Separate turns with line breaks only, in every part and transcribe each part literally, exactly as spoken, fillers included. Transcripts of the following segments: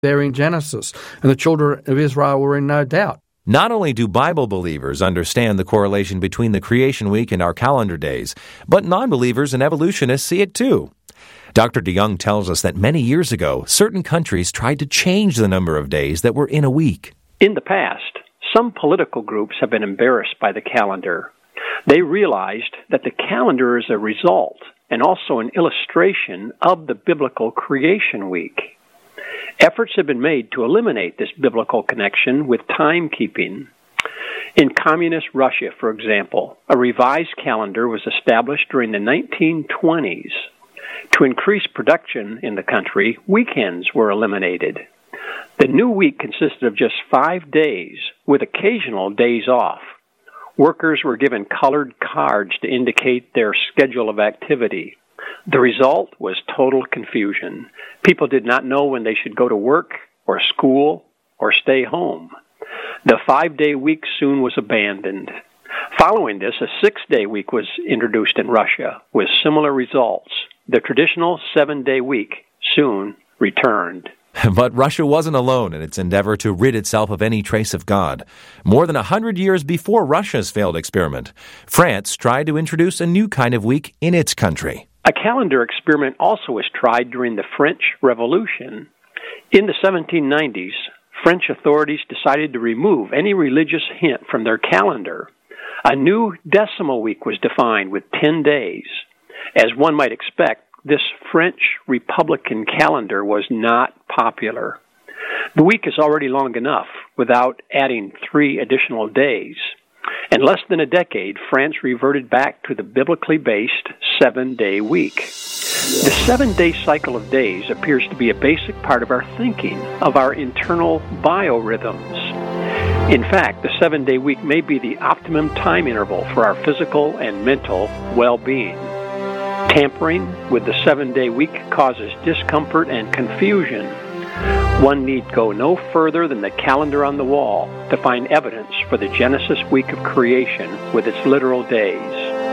there in Genesis, and the children of Israel were in no doubt.
Not only do Bible believers understand the correlation between the creation week and our calendar days, but non-believers and evolutionists see it too. Doctor DeYoung tells us that many years ago, certain countries tried to change the number of days that were in a week.
In the past, some political groups have been embarrassed by the calendar. They realized that the calendar is a result and also an illustration of the biblical creation week. Efforts have been made to eliminate this biblical connection with timekeeping. In communist Russia, for example, a revised calendar was established during the nineteen twenties. To increase production in the country, weekends were eliminated. The new week consisted of just five days, with occasional days off. Workers were given colored cards to indicate their schedule of activity. The result was total confusion. People did not know when they should go to work, or school, or stay home. The five-day week soon was abandoned. Following this, a six-day week was introduced in Russia, with similar results. The traditional seven-day week soon returned.
But Russia wasn't alone in its endeavor to rid itself of any trace of God. More than a hundred years before Russia's failed experiment, France tried to introduce a new kind of week in its country.
A calendar experiment also was tried during the French Revolution. In the seventeen nineties, French authorities decided to remove any religious hint from their calendar. A new decimal week was defined with ten days. As one might expect, this French Republican calendar was not popular. The week is already long enough without adding three additional days. In less than a decade, France reverted back to the biblically based seven-day week. The seven-day cycle of days appears to be a basic part of our thinking, of our internal biorhythms. In fact, the seven-day week may be the optimum time interval for our physical and mental well-being. Tampering with the seven-day week causes discomfort and confusion. One need go no further than the calendar on the wall to find evidence for the Genesis week of creation with its literal days.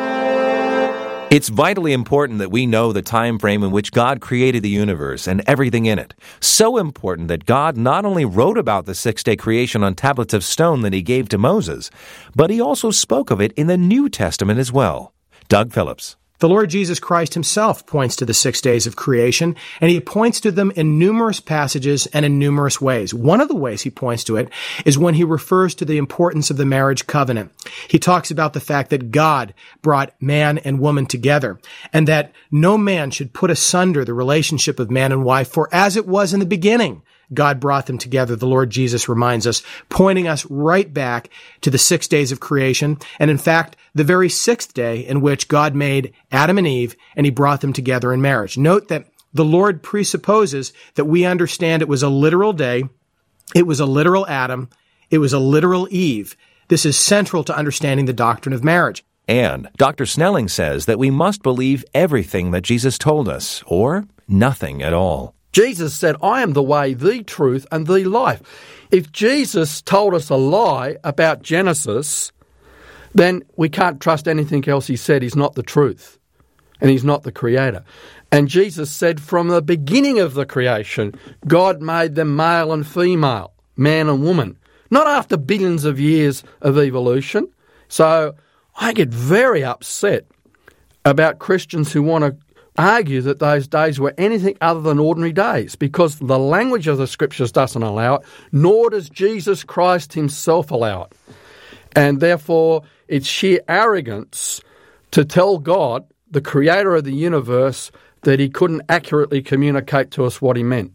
It's vitally important that we know the time frame in which God created the universe and everything in it. So important that God not only wrote about the six-day creation on tablets of stone that he gave to Moses, but he also spoke of it in the New Testament as well. Doug Phillips.
The Lord Jesus Christ himself points to the six days of creation, and he points to them in numerous passages and in numerous ways. One of the ways he points to it is when he refers to the importance of the marriage covenant. He talks about the fact that God brought man and woman together, and that no man should put asunder the relationship of man and wife, for as it was in the beginning, God brought them together, the Lord Jesus reminds us, pointing us right back to the six days of creation, and in fact, the very sixth day in which God made Adam and Eve, and he brought them together in marriage. Note that the Lord presupposes that we understand it was a literal day, it was a literal Adam, it was a literal Eve. This is central to understanding the doctrine of marriage.
And Doctor Snelling says that we must believe everything that Jesus told us, or nothing at all.
Jesus said, I am the way, the truth, and the life. If Jesus told us a lie about Genesis, then we can't trust anything else he said. He's not the truth, and he's not the creator. And Jesus said from the beginning of the creation, God made them male and female, man and woman, not after billions of years of evolution. So I get very upset about Christians who want to argue that those days were anything other than ordinary days, because the language of the Scriptures doesn't allow it, nor does Jesus Christ himself allow it. And therefore, it's sheer arrogance to tell God, the creator of the universe, that he couldn't accurately communicate to us what he meant.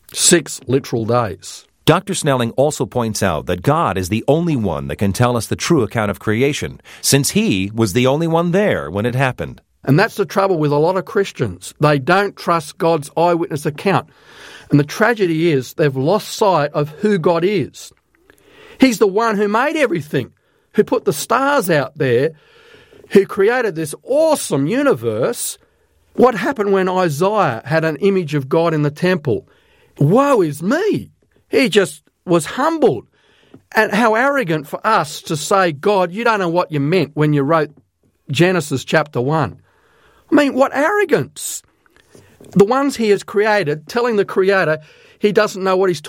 Six literal days.
Doctor Snelling also points out that God is the only one that can tell us the true account of creation, since he was the only one there when it happened.
And that's the trouble with a lot of Christians. They don't trust God's eyewitness account. And the tragedy is they've lost sight of who God is. He's the one who made everything, who put the stars out there, who created this awesome universe. What happened when Isaiah had an image of God in the temple? Woe is me! He just was humbled. And how arrogant for us to say, God, you don't know what you meant when you wrote Genesis chapter one. I mean, what arrogance. The ones he has created, telling the Creator he doesn't know what he's